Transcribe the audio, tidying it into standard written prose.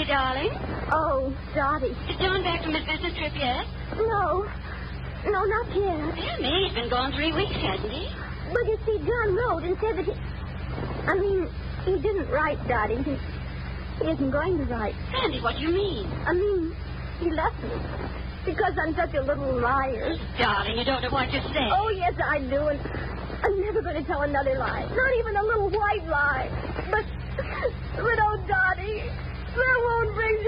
Dottie, darling. Oh, Dottie. Is John back from his business trip yet? No. No, not yet. Dear me, he's been gone 3 weeks, hasn't he? But you see, John wrote and said that he didn't write, Dottie. He isn't going to write. Sandy, what do you mean? He left me. Because I'm such a little liar. Darling, you don't know what you say. Oh, yes, I do, and I'm never going to tell another lie. Not even a little white lie. But oh, Dottie, that won't bring